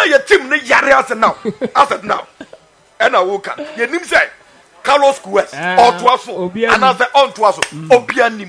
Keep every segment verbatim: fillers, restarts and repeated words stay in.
your team ne yare as now. As of now. And I woke up. Your name say Carlos Quest or Tuaso. Another on Tuaso. Obianim.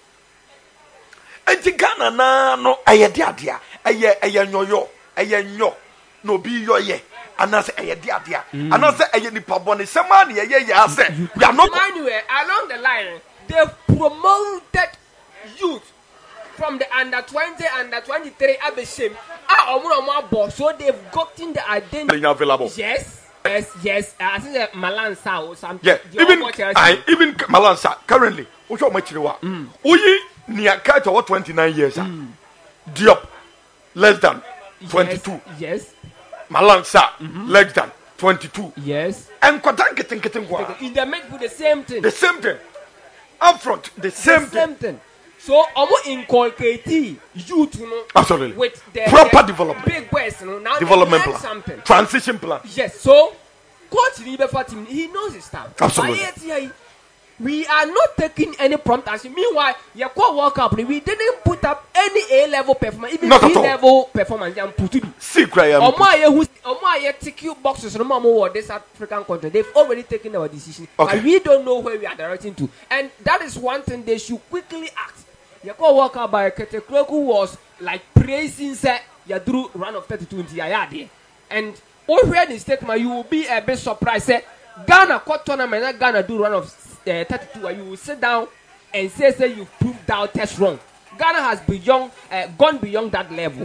And the Ghana na no aye dia dia. Aye aye nyoyo. Aye nyo. No be yo ye. And I say aye dia dia. And I say aye nipa boni. Somebody aye ye say. We are not anyway along the line. They promoted youth from the under twenty, under twenty-three Abeshim. Ah, omo boss. So they've gotten the identity. Available. Yes. Yes, yes. I think that Malansa or something. Yeah, even I even Malansa currently. What's your much you are? Uyi near Kaito what twenty-nine years. Mm. Diop less than twenty-two. Yes. Malansa mm-hmm. less than twenty-two. Yes. And Kwatan getting getting what? In the mid with the same thing. The same thing. Up front, the same the thing. Same thing. So, almost inculcate youth, you know, absolutely with the proper the development, big boys, you know, now development plan, something, transition plan. Yes. So, Coach Libe Fatim, he knows his stuff. Absolutely. We are not taking any prompt action. Meanwhile, your core World Cup, we didn't put up any A level performance, even B level performance. Secret. Omoye who Omoye T Q boxes no more this African country. They've already taken our decision, okay. But we don't know where we are directing to, and that is one thing they should quickly act. Your core World Cup by Kete Kroku was like praising say you drew run of thirty-two in the and over the statement you will be a bit surprised. Say Ghana court tournament, Ghana do run of uh, thirty-two, and you will sit down and say say you proved that test wrong. Ghana has beyond uh, gone beyond that level.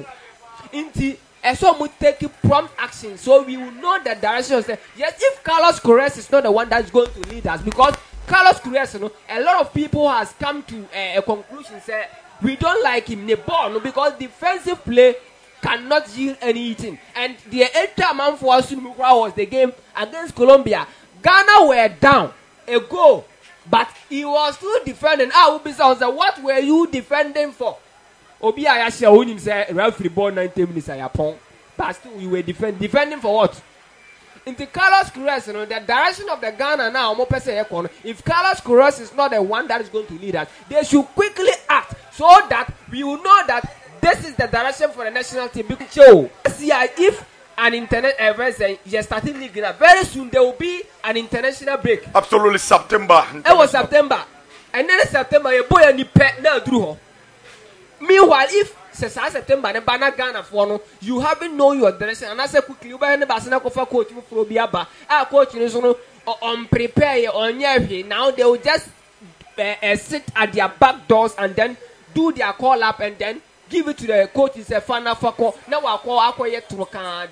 Inti so we take prompt action so we will know the direction. Say yes, if Carlos Queiroz is not the one that's going to lead us, because Carlos Queiroz, you know, a lot of people has come to uh, a conclusion. Say we don't like him, no, because defensive play cannot yield anything. And the entire man for us was the game against Colombia. Ghana were down a goal, but he was still defending. Ah, Ubisa was like, what were you defending for? Obi Ayasha Unim said, referee ball ninety minutes at Yapon. But still, you were defend, defending for what? In the Carlos Queiroz, you know, the direction of the Ghana now, if Carlos Queiroz is not the one that is going to lead us, they should quickly act so that we will know that this is the direction for the national team. So, if an internet event uh, is starting league, very soon there will be an international break. Absolutely, September. It was September. And then in September, a boy and the pet now drew her. Meanwhile, if September and Bana Ghana for you haven't known your direction, and I say quickly, you better Basana Kofa coach for Biaba. Our coach is on prepare on your now they will just uh, uh, sit at their back doors and then do their call up and then give it to the coach. Is a fan of a call. Now I call Aqua yet to